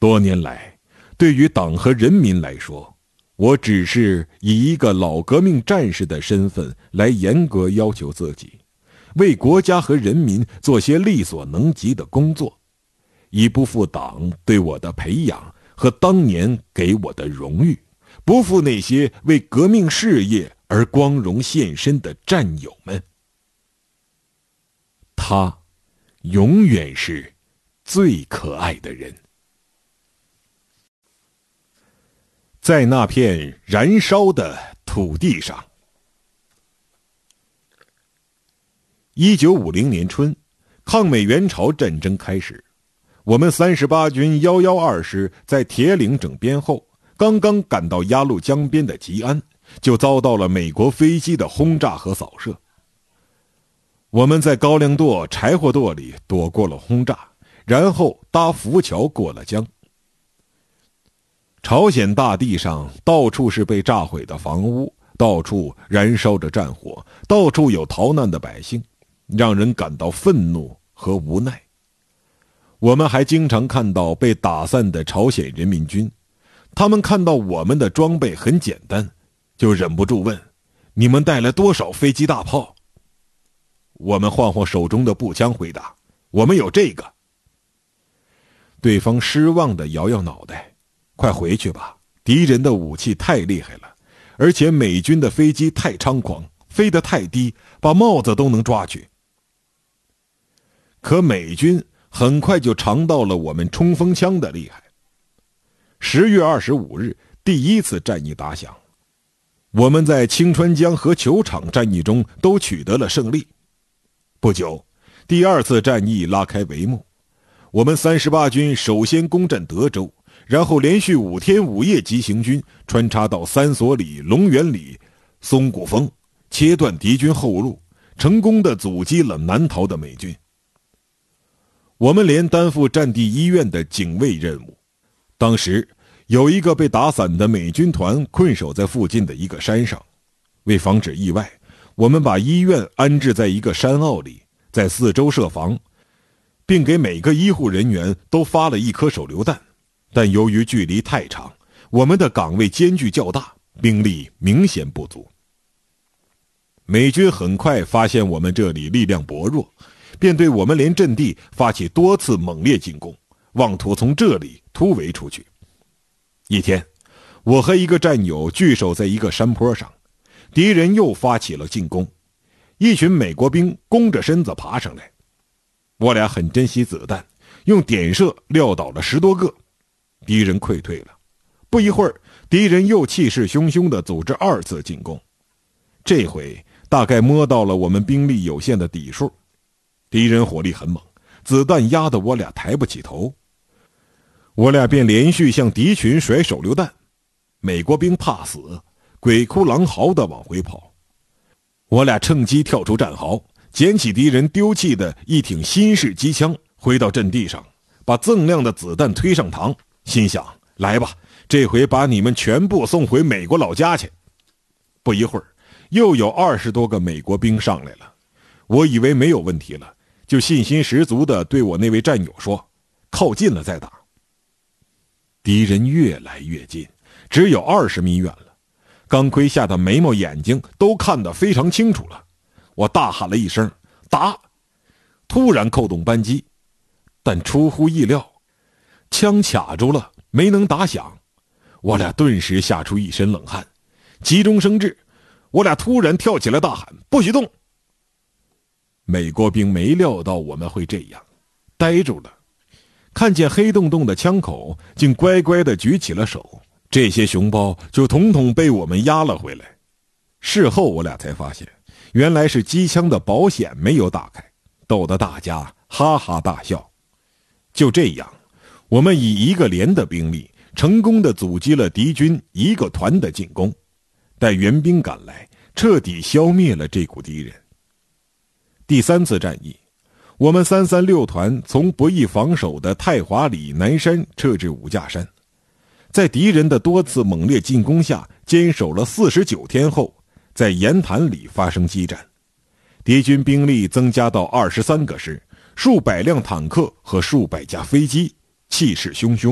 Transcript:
多年来，对于党和人民来说，我只是以一个老革命战士的身份来严格要求自己，为国家和人民做些力所能及的工作，以不负党对我的培养和当年给我的荣誉，不负那些为革命事业而光荣献身的战友们。他永远是最可爱的人。在那片燃烧的土地上。1950年春，抗美援朝战争开始，我们38军112师在铁岭整编后，刚刚赶到鸭绿江边的吉安，就遭到了美国飞机的轰炸和扫射。我们在高粱垛、柴火垛里躲过了轰炸，然后搭浮桥过了江。朝鲜大地上到处是被炸毁的房屋，到处燃烧着战火，到处有逃难的百姓，让人感到愤怒和无奈。我们还经常看到被打散的朝鲜人民军，他们看到我们的装备很简单，就忍不住问：你们带来多少飞机大炮？我们晃晃手中的步枪回答：我们有这个。对方失望地摇摇脑袋：快回去吧，敌人的武器太厉害了，而且美军的飞机太猖狂，飞得太低，把帽子都能抓去。可美军很快就尝到了我们冲锋枪的厉害。10月25日，第一次战役打响，我们在清川江和球场战役中都取得了胜利。不久，第二次战役拉开帷幕，我们38军首先攻占德州，然后连续5天5夜急行军，穿插到三所里、龙源里、松骨峰，切断敌军后路，成功地阻击了南逃的美军。我们连担负战地医院的警卫任务。当时有一个被打散的美军团困守在附近的一个山上，为防止意外，我们把医院安置在一个山坳里，在四周设防，并给每个医护人员都发了1颗手榴弹。但由于距离太长，我们的岗位间距较大，兵力明显不足。美军很快发现我们这里力量薄弱，便对我们连阵地发起多次猛烈进攻，妄图从这里突围出去。一天，我和一个战友聚守在一个山坡上，敌人又发起了进攻，一群美国兵弓着身子爬上来，我俩很珍惜子弹，用点射撂倒了10多个，敌人溃退了。不一会儿，敌人又气势汹汹地组织2次进攻，这回大概摸到了我们兵力有限的底数，敌人火力很猛，子弹压得我俩抬不起头。我俩便连续向敌群甩手榴弹，美国兵怕死，鬼哭狼嚎地往回跑。我俩趁机跳出战壕，捡起敌人丢弃的一挺新式机枪，回到阵地上，把锃亮的子弹推上膛，心想：来吧，这回把你们全部送回美国老家去。不一会儿，又有20多个美国兵上来了，我以为没有问题了，就信心十足地对我那位战友说：靠近了再打。敌人越来越近，只有20米远了，钢盔下的眉毛眼睛都看得非常清楚了。我大喊了一声：打！突然扣动扳机，但出乎意料，枪卡住了，没能打响。我俩顿时吓出一身冷汗，急中生智，我俩突然跳起来大喊：不许动！美国兵没料到我们会这样，呆住了，看见黑洞洞的枪口，竟乖乖地举起了手，这些熊包就统统被我们压了回来。事后我俩才发现，原来是机枪的保险没有打开，逗得大家哈哈大笑。就这样，我们以1个连的兵力，成功地阻击了敌军1个团的进攻，待援兵赶来，彻底消灭了这股敌人。第3次战役，我们336团从不易防守的太华里南山撤至五架山，在敌人的多次猛烈进攻下，坚守了49天后，在盐潭里发生激战，敌军兵力增加到23个师，数百辆坦克和数百架飞机，气势汹汹。